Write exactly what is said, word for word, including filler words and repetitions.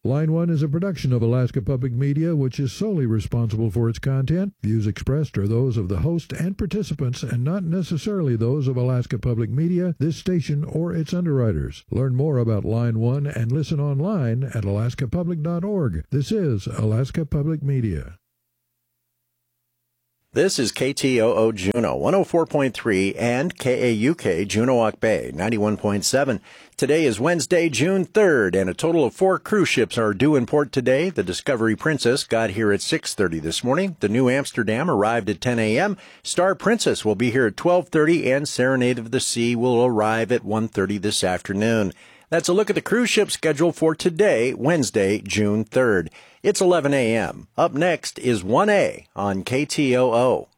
Line One is a production of Alaska Public Media, which is solely responsible for its content. Views expressed are those of the host and participants and not necessarily those of Alaska Public Media, this station, or its underwriters. Learn more about Line One and listen online at alaska public dot org. This is Alaska Public Media. This is K T O O Juneau, one oh four point three, and K A U K Juneauoc Bay, ninety-one point seven. Today is Wednesday, June third, and a total of four cruise ships are due in port today. The Discovery Princess got here at six thirty this morning. The New Amsterdam arrived at ten a.m. Star Princess will be here at twelve thirty, and Serenade of the Sea will arrive at one thirty this afternoon. That's a look at the cruise ship schedule for today, Wednesday, June third. It's eleven a.m. Up next is one A on K T O O.